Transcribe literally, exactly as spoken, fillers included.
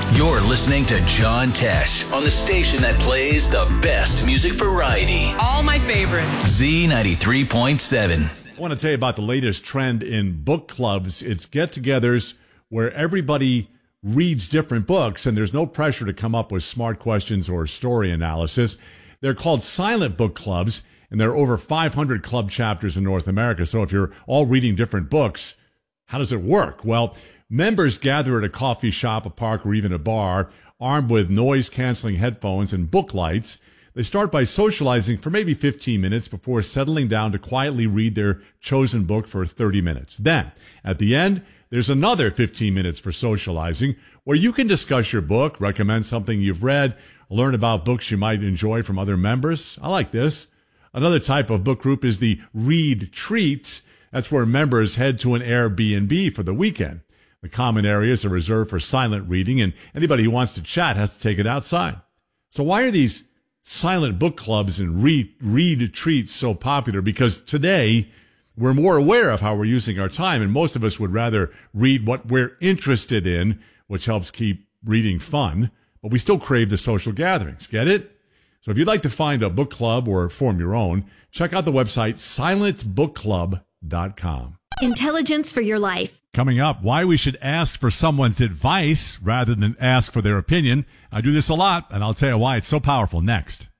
You're listening to John Tesh on the station that plays the best music variety. All my favorites. Z ninety-three point seven. I want to tell you about the latest trend in book clubs. It's get-togethers where everybody reads different books and there's no pressure to come up with smart questions or story analysis. They're called silent book clubs, and there are over five hundred club chapters in North America. So if you're all reading different books, how does it work? Well, members gather at a coffee shop, a park, or even a bar, armed with noise-canceling headphones and book lights. They start by socializing for maybe fifteen minutes before settling down to quietly read their chosen book for thirty minutes. Then, at the end, there's another fifteen minutes for socializing where you can discuss your book, recommend something you've read, learn about books you might enjoy from other members. I like this. Another type of book group is the Read Treats. That's where members head to an Airbnb for the weekend. The common areas are reserved for silent reading, and anybody who wants to chat has to take it outside. So why are these silent book clubs and read, read treats so popular? Because today we're more aware of how we're using our time, and most of us would rather read what we're interested in, which helps keep reading fun, but we still crave the social gatherings. Get it? So if you'd like to find a book club or form your own, check out the website silent book club dot com. Intelligence for your life. Coming up, why we should ask for someone's advice rather than ask for their opinion. I do this a lot, and I'll tell you why it's so powerful next.